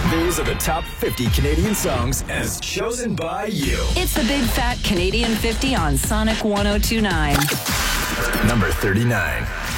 These are the top 50 Canadian songs as chosen by you. It's the Big Fat Canadian 50 on Sonic 102.9. Number 39.